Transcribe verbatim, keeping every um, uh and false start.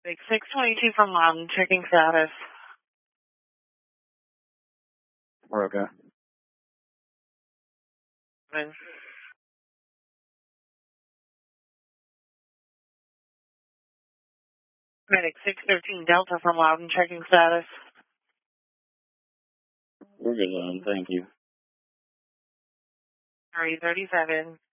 Big six twenty-two from Loudon, checking status. We're okay. Seven. Medic six thirteen Delta from Loudon, checking status. We're good, Loudon. Thank you. three thirty-seven.